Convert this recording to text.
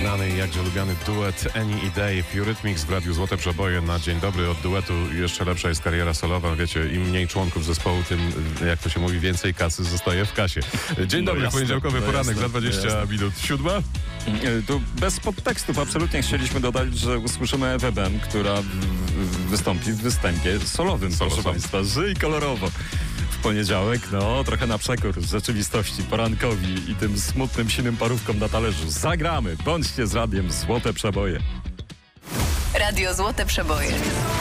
znany i jakże lubiany duet Any i Dave. Eurythmics w Radiu Złote Przeboje na dzień dobry. Od duetu jeszcze lepsza jest kariera solowa. Wiecie, im mniej członków zespołu, tym, jak to się mówi, więcej kasy zostaje w kasie. Dzień dobry, jasne, poniedziałkowy poranek za 20 minut. 7. Tu bez podtekstów absolutnie chcieliśmy dodać, że usłyszymy Ewę Ben, która wystąpi w występie solowym, proszę Państwa. Żyj kolorowo. W poniedziałek, trochę na przekór rzeczywistości, porankowi i tym smutnym, sinym parówkom na talerzu. Zagramy, bądźcie z radiem Złote Przeboje. Radio Złote Przeboje.